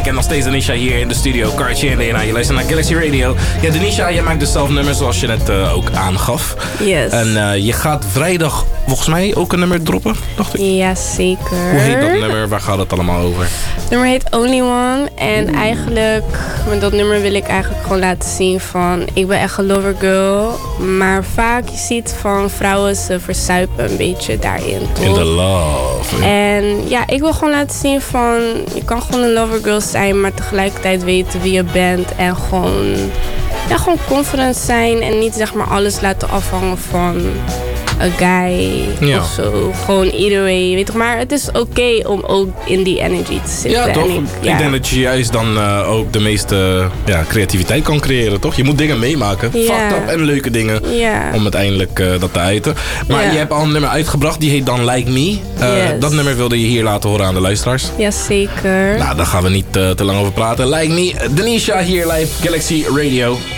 weekend nog steeds Denisha hier in de studio. Cartier en DNA, je luistert naar Galaxy Radio. Ja, Denisha, jij maakt dus zelf nummers zoals je net ook aangaf. Yes. En je gaat vrijdag volgens mij ook een nummer droppen, dacht ik. Ja, zeker. Hoe heet dat nummer? Waar gaat het allemaal over? Het nummer heet Only One. En eigenlijk, met dat nummer wil ik eigenlijk gewoon laten zien van... Ik ben echt een lover girl. Maar vaak, je ziet van vrouwen, ze verzuipen een beetje daarin, toch? In the love. En ja, ik wil gewoon laten zien van... Je kan gewoon een lover girl zijn, maar tegelijkertijd weten wie je bent. En gewoon, ja, gewoon confident zijn. En niet zeg maar alles laten afhangen van... een guy of zo. Gewoon either way. Weet toch, maar het is oké om ook in die energy te zitten. Ja, toch? En Ik denk dat je juist dan ook de meeste creativiteit kan creëren, toch? Je moet dingen meemaken. Fucked up en leuke dingen. Om uiteindelijk dat te uiten. Maar je hebt al een nummer uitgebracht. Die heet dan Like Me. Dat nummer wilde je hier laten horen aan de luisteraars. Jazeker. Nou, daar gaan we niet te lang over praten. Like Me. Denisha hier live. Galaxy Radio.